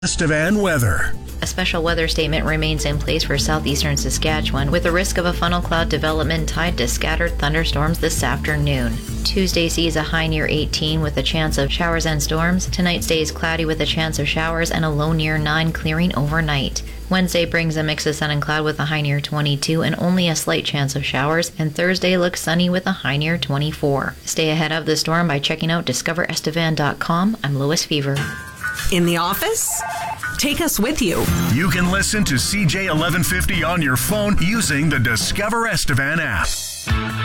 Estevan weather. A special weather statement remains in place for southeastern Saskatchewan with a risk of a funnel cloud development tied to scattered thunderstorms this afternoon. Tuesday sees a high near 18 with a chance of showers and storms. Tonight stays cloudy with a chance of showers and a low near 9, clearing overnight. Wednesday brings a mix of sun and cloud with a high near 22 and only a slight chance of showers, and Thursday looks sunny with a high near 24. Stay ahead of the storm by checking out discoverestevan.com. I'm Lois Fever. In the office? Take us with you. You can listen to CJ 1150 on your phone using the Discover Estevan app.